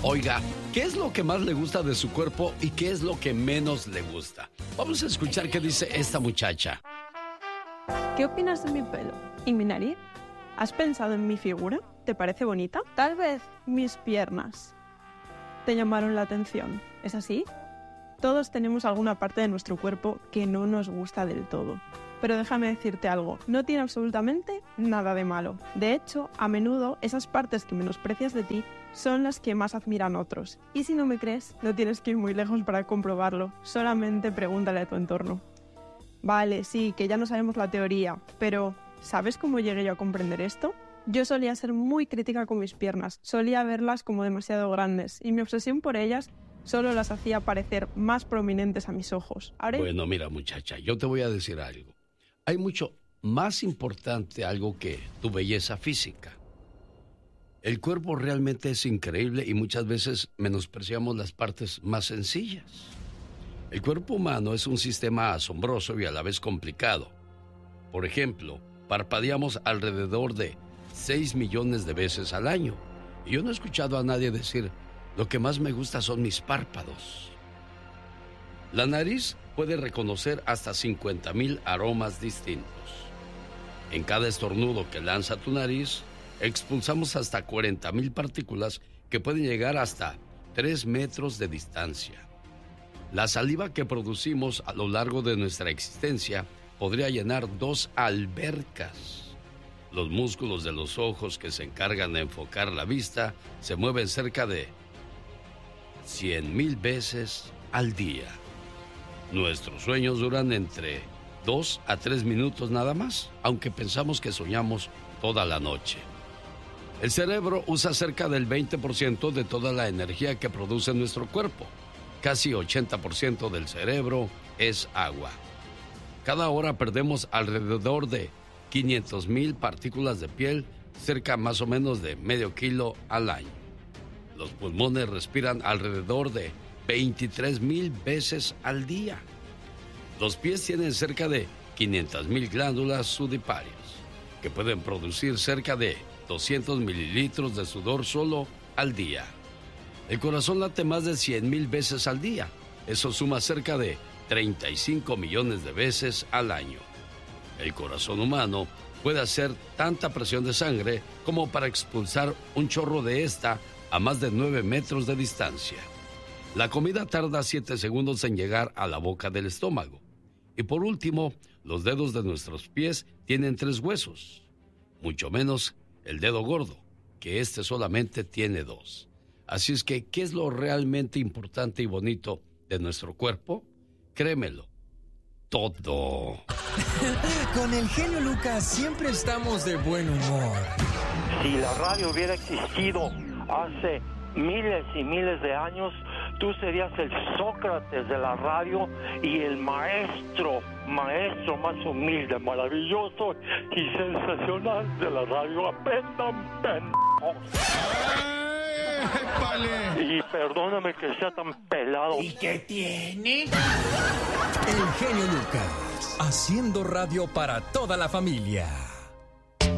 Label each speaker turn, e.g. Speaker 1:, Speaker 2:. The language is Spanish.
Speaker 1: Oiga, ¿qué es lo que más le gusta de su cuerpo y qué es lo que menos le gusta? Vamos a escuchar qué dice esta muchacha.
Speaker 2: ¿Qué opinas de mi pelo y mi nariz? ¿Has pensado en mi figura? ¿Te parece bonita? Tal vez mis piernas te llamaron la atención. ¿Es así? Todos tenemos alguna parte de nuestro cuerpo que no nos gusta del todo. Pero déjame decirte algo, no tiene absolutamente nada de malo. De hecho, a menudo esas partes que menosprecias de ti son las que más admiran otros. Y si no me crees, no tienes que ir muy lejos para comprobarlo. Solamente pregúntale a tu entorno. Vale, sí, que ya no sabemos la teoría, pero ¿sabes cómo llegué yo a comprender esto? Yo solía ser muy crítica con mis piernas, solía verlas como demasiado grandes y mi obsesión por ellas solo las hacía parecer más prominentes a mis ojos.
Speaker 1: Bueno, mira muchacha, yo te voy a decir algo. Hay mucho más importante algo que tu belleza física. El cuerpo realmente es increíble y muchas veces menospreciamos las partes más sencillas. El cuerpo humano es un sistema asombroso y a la vez complicado. Por ejemplo, parpadeamos alrededor de 6 millones de veces al año. Y yo no he escuchado a nadie decir, lo que más me gusta son mis párpados. La nariz puede reconocer hasta 50,000 aromas distintos. En cada estornudo que lanza tu nariz, expulsamos hasta 40,000 partículas que pueden llegar hasta 3 metros de distancia. La saliva que producimos a lo largo de nuestra existencia podría llenar 2 albercas. Los músculos de los ojos que se encargan de enfocar la vista se mueven cerca de 100,000 veces al día. Nuestros sueños duran entre 2 a 3 minutos nada más, aunque pensamos que soñamos toda la noche. El cerebro usa cerca del 20% de toda la energía que produce nuestro cuerpo. Casi 80% del cerebro es agua. Cada hora perdemos alrededor de 500,000 partículas de piel, cerca más o menos de medio kilo al año. Los pulmones respiran alrededor de 23,000 veces al día. Los pies tienen cerca de 500,000 glándulas sudiparias, que pueden producir cerca de 200 mililitros de sudor solo al día. El corazón late más de 100,000 veces al día. Eso suma cerca de 35 millones de veces al año. El corazón humano puede hacer tanta presión de sangre como para expulsar un chorro de esta a más de 9 metros de distancia. La comida tarda 7 segundos en llegar a la boca del estómago. Y por último, los dedos de nuestros pies tienen 3 huesos, mucho menos el dedo gordo, que este solamente tiene 2. Así es que, ¿qué es lo realmente importante y bonito de nuestro cuerpo? Créemelo, todo.
Speaker 3: Con el genio Lucas siempre estamos de buen humor.
Speaker 4: Si la radio hubiera existido hace miles y miles de años, tú serías el Sócrates de la radio y el maestro más humilde, maravilloso y sensacional de la radio. Aprendan, pendejos. Y perdóname que sea tan pelado.
Speaker 3: ¿Y qué tiene? El genio Lucas, haciendo radio para toda la familia.